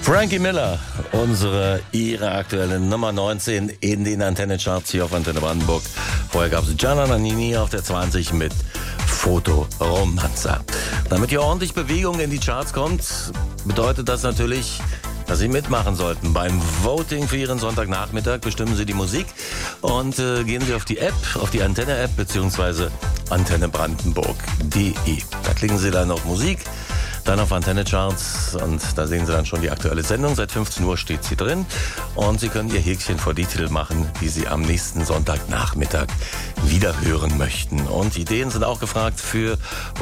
Frankie Miller, ihre aktuelle Nummer 19 in den Antenne-Charts hier auf Antenne Brandenburg. Vorher gab es Gianna Nannini auf der 20 mit Fotoromanza. Damit hier ordentlich Bewegung in die Charts kommt, bedeutet das natürlich, dass Sie mitmachen sollten. Beim Voting für Ihren Sonntagnachmittag bestimmen Sie die Musik und gehen Sie auf die App, auf die Antenne-App bzw. antennebrandenburg.de. Da klicken Sie dann auf Musik, dann auf Antenne Charts und da sehen Sie dann schon die aktuelle Sendung. Seit 15 Uhr steht sie drin und Sie können Ihr Häkchen vor die Titel machen, die Sie am nächsten Sonntagnachmittag wieder hören möchten. Und Ideen sind auch gefragt für